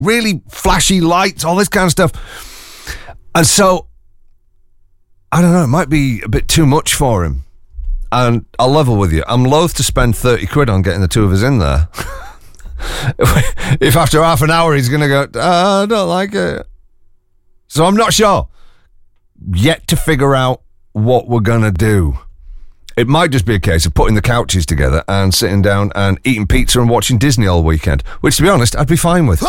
really flashy lights, all this kind of stuff. And so, I don't know, it might be a bit too much for him. And I'll level with you. I'm loath to spend 30 quid on getting the two of us in there. If after half an hour he's going to go, I don't like it. So I'm not sure. Yet to figure out what we're going to do. It might just be a case of putting the couches together and sitting down and eating pizza and watching Disney all weekend, which, to be honest, I'd be fine with.